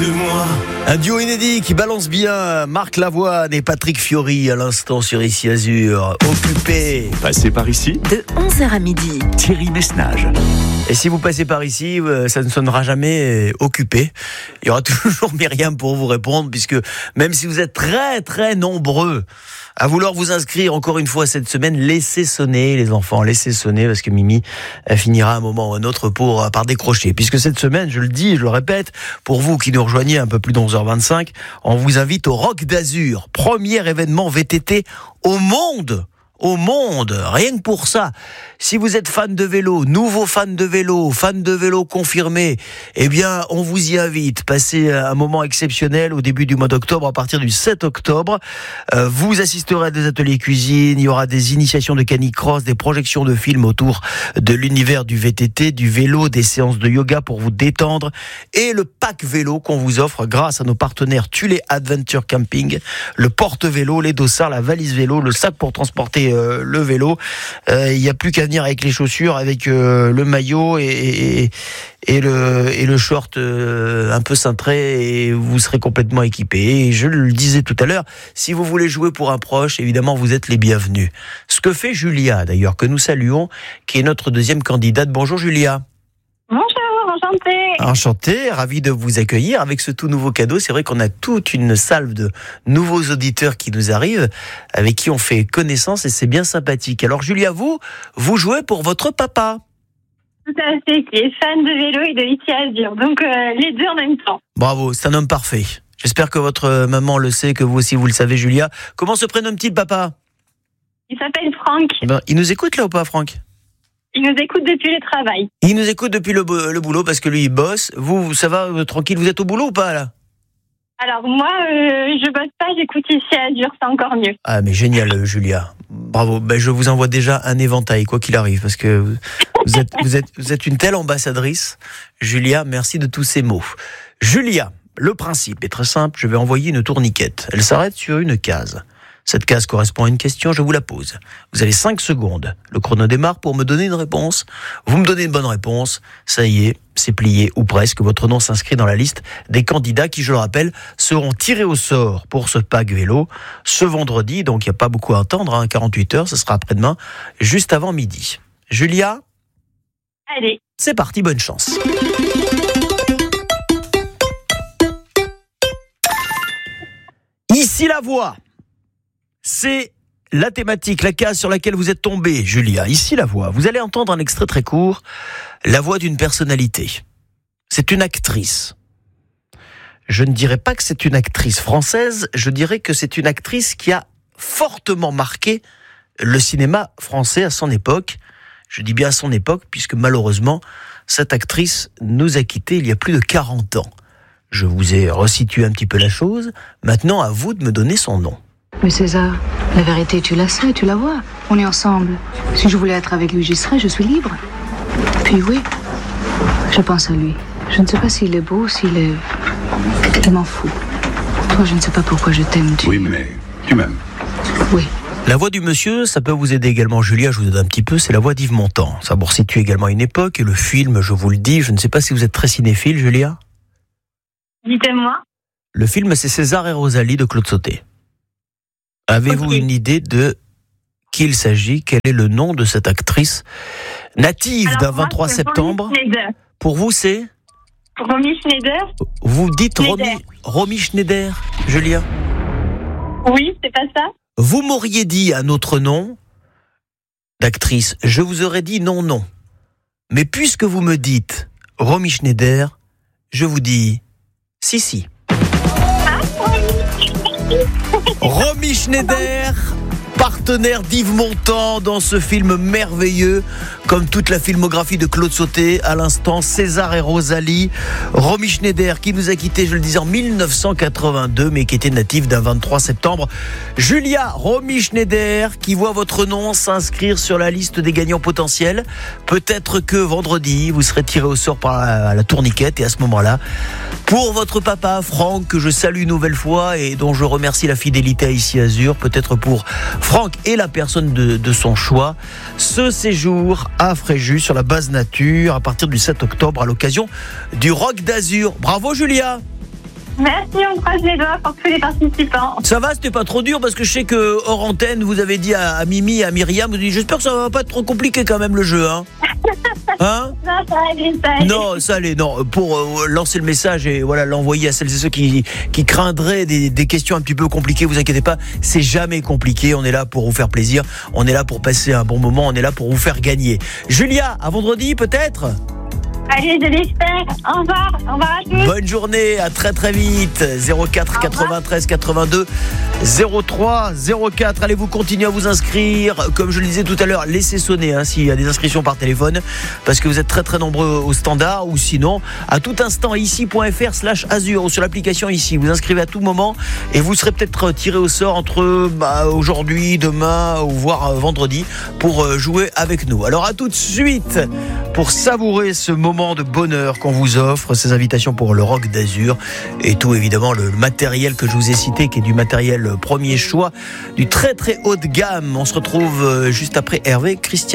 Un duo inédit qui balance bien. Marc Lavoine et Patrick Fiori à l'instant sur Ici Azur. Occupé. Passez par ici, De 11h à midi. Thierry Messnage. Et si vous passez par ici, ça ne sonnera jamais occupé. Il y aura toujours Myriam pour vous répondre, puisque même si vous êtes très très nombreux à vouloir vous inscrire encore une fois cette semaine, laissez sonner les enfants, laissez sonner, parce que Mimi finira un moment ou un autre par décrocher. Puisque cette semaine, je le dis, je le répète, pour vous qui nous rejoignez un peu plus d'11h25, on vous invite au Rock d'Azur, premier événement VTT au monde. Rien que pour ça. Si vous êtes fan de vélo, nouveau fan de vélo confirmé, eh bien, on vous y invite. Passez un moment exceptionnel au début du mois d'octobre, à partir du 7 octobre. Vous assisterez à des ateliers cuisine, il y aura des initiations de canicross, des projections de films autour de l'univers du VTT, du vélo, des séances de yoga pour vous détendre et le pack vélo qu'on vous offre grâce à nos partenaires Tulé Adventure Camping, le porte-vélo, les dossards, la valise vélo, le sac pour transporter le vélo. Il n'y a plus qu'à venir avec les chaussures, avec le maillot et le short un peu cintré, et vous serez complètement équipé. Et je le disais tout à l'heure, si vous voulez jouer pour un proche, évidemment vous êtes les bienvenus. Ce que fait Julia d'ailleurs, que nous saluons, qui est notre deuxième candidate. Bonjour Julia. Bonjour, enchantée. Enchanté, ravi de vous accueillir avec ce tout nouveau cadeau. C'est vrai qu'on a toute une salve de nouveaux auditeurs qui nous arrivent, avec qui on fait connaissance, et c'est bien sympathique. Alors Julia, vous jouez pour votre papa. Tout à fait, qui est fan de vélo et de Ici Azur. Donc les deux en même temps. Bravo, c'est un homme parfait. J'espère que votre maman le sait, que vous aussi vous le savez, Julia. Comment se prénomme-t-il, papa ? Il s'appelle Franck. Il nous écoute là ou pas, Franck ? Il nous écoute depuis le travail. Il nous écoute depuis le boulot, parce que lui il bosse. Vous, ça va, tranquille, vous êtes au boulot ou pas là ? Alors moi, je bosse pas, j'écoute Ici Azur, c'est encore mieux. Ah mais génial, Julia. Bravo. Je vous envoie déjà un éventail, quoi qu'il arrive, parce que vous êtes une telle ambassadrice. Julia, merci de tous ces mots. Julia, le principe est très simple. Je vais envoyer une tourniquette. Elle s'arrête sur une case. Cette case correspond à une question, je vous la pose. Vous avez 5 secondes. Le chrono démarre pour me donner une réponse. Vous me donnez une bonne réponse. Ça y est, c'est plié, ou presque. Votre nom s'inscrit dans la liste des candidats qui, je le rappelle, seront tirés au sort pour ce pack vélo ce vendredi. Donc, il n'y a pas beaucoup à attendre, 48 heures. Ce sera après-demain, juste avant midi. Julia ? Allez. C'est parti, bonne chance. Ici la voix. C'est la thématique, la case sur laquelle vous êtes tombé, Julia. Ici la voix. Vous allez entendre un extrait très court. La voix d'une personnalité. C'est une actrice. Je ne dirais pas que c'est une actrice française, je dirais que c'est une actrice qui a fortement marqué le cinéma français à son époque. Je dis bien à son époque, puisque malheureusement, cette actrice nous a quittés il y a plus de 40 ans. Je vous ai resitué un petit peu la chose. Maintenant, à vous de me donner son nom. Mais César, la vérité, tu la sais, tu la vois. On est ensemble. Si je voulais être avec lui, j'y serais, je suis libre. Puis oui, je pense à lui. Je ne sais pas s'il est beau, s'il est... Je m'en fous. Toi, je ne sais pas pourquoi je t'aime, Oui, mais tu m'aimes. Oui. La voix du monsieur, ça peut vous aider également, Julia, je vous aide un petit peu, c'est la voix d'Yves Montand. Ça vous resitue également une époque, et le film, je vous le dis, je ne sais pas si vous êtes très cinéphile, Julia. Dites-moi. Le film, c'est César et Rosalie de Claude Sautet. Avez-vous une idée de qui il s'agit ? Quel est le nom de cette actrice native d'un 23 septembre ? Pour vous, c'est Romy Schneider. Vous dites Romy Schneider, Julia ? Oui, c'est pas ça. Vous m'auriez dit un autre nom d'actrice, je vous aurais dit non. Mais puisque vous me dites Romy Schneider, je vous dis si. Romy Schneider, partenaire d'Yves Montand dans ce film merveilleux, comme toute la filmographie de Claude Sautet. À l'instant, César et Rosalie. Romy Schneider qui nous a quittés, je le disais, en 1982, mais qui était native d'un 23 septembre. Julia, Romy Schneider, qui voit votre nom s'inscrire sur la liste des gagnants potentiels. Peut-être que vendredi, vous serez tiré au sort par la tourniquette, et à ce moment-là, pour votre papa, Franck, que je salue une nouvelle fois et dont je remercie la fidélité à Ici Azur, peut-être pour Franck et la personne de son choix, ce séjour à Fréjus sur la base nature à partir du 7 octobre à l'occasion du Rock d'Azur. Bravo Julia! Merci, on croise les doigts pour tous les participants. Ça va, c'était pas trop dur parce que je sais que hors antenne, vous avez dit à Mimi et à Myriam, vous avez dit, j'espère que ça va pas être trop compliqué quand même le jeu, hein. Hein? Non, ça allait, ça allait. Non, ça allait, non. Pour lancer le message et voilà l'envoyer à celles et ceux qui craindraient des questions un petit peu compliquées, vous inquiétez pas, c'est jamais compliqué. On est là pour vous faire plaisir, on est là pour passer un bon moment, on est là pour vous faire gagner. Julia, à vendredi peut-être? Allez, je l'espère. Au revoir à tous. Bonne journée, à très très vite. 04 93 82 03 04. Allez, vous continuez à vous inscrire. Comme je le disais tout à l'heure, laissez sonner s'il y a des inscriptions par téléphone, parce que vous êtes très très nombreux au standard, ou sinon à tout instant ici.fr/azur ou sur l'application ici. Vous inscrivez à tout moment et vous serez peut-être tiré au sort entre aujourd'hui, demain ou voire vendredi pour jouer avec nous. Alors à tout de suite pour savourer ce moment de bonheur qu'on vous offre, ces invitations pour le Rock d'Azur et tout évidemment le matériel que je vous ai cité, qui est du matériel premier choix, du très très haut de gamme. On se retrouve juste après Hervé Christian.